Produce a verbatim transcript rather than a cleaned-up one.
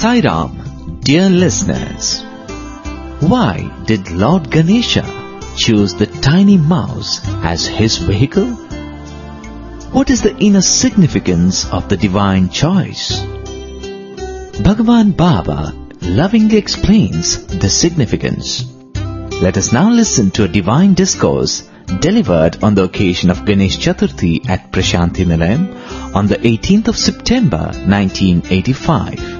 Sai Ram, dear listeners. Why did Lord Ganesha choose the tiny mouse as his vehicle? What is the inner significance of the divine choice? Bhagavan Baba lovingly explains the significance. Let us now listen to a divine discourse delivered on the occasion of Ganesh Chaturthi at Prashanthi Nilayam on the eighteenth of September nineteen eighty-five.